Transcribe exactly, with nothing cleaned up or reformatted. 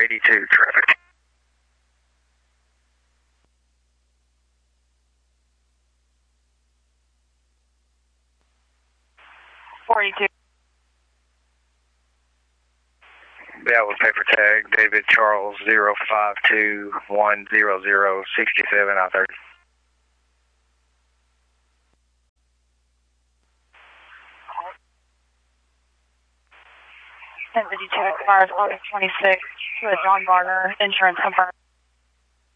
eighty-two traffic. forty-two. Yeah, with paper tag, David Charles zero five two one zero zero sixty-seven I thirty. ten fifty-two expires August twenty-sixth to a John Barner, insurance confirmed.